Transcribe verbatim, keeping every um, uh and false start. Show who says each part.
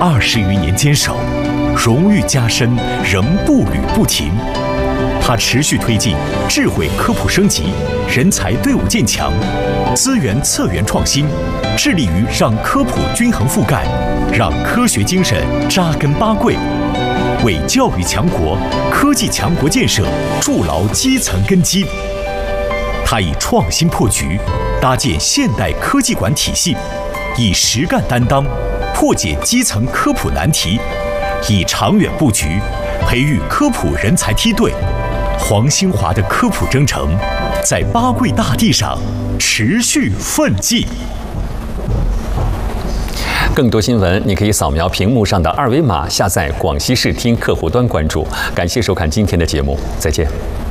Speaker 1: 二十余年坚守，荣誉加身仍步履不停。他持续推进智慧科普升级，人才队伍建强，资源策源创新，致力于让科普均衡覆盖，让科学精神扎根八桂，为教育强国、科技强国建设筑牢基层根基。他以创新破局，搭建现代科技馆体系，以实干担当，破解基层科普难题，以长远布局，培育科普人才梯队。黄兴华的科普征程，在八桂大地上持续奋进。
Speaker 2: 更多新闻，你可以扫描屏幕上的二维码，下载广西视听客户端关注。感谢收看今天的节目，再见。